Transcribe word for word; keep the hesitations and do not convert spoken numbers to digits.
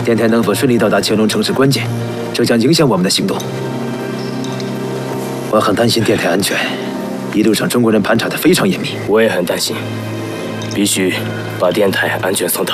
电台能否顺利到达乾隆城是关键，这将影响我们的行动。我很担心电台安全，一路上中国人盘查的非常严密。 我也很担心，必须把电台安全送到。